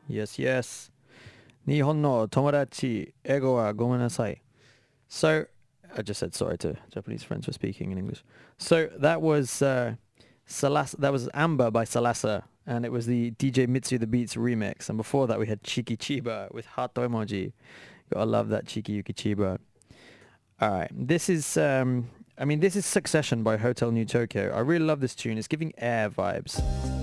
Yes, yes. Nihon no tomodachi ego wa gomenasai. So, I just said sorry to Japanese friends for speaking in English. So that was that was Amber by Salasa, and it was the DJ Mitsu the Beats remix. And before that, we had Chiki Chiba with Heart Emoji. Gotta love that Chiki Yuki Chiba. All right, this is this is Succession by Hotel New Tokyo. I really love this tune. It's giving Air vibes.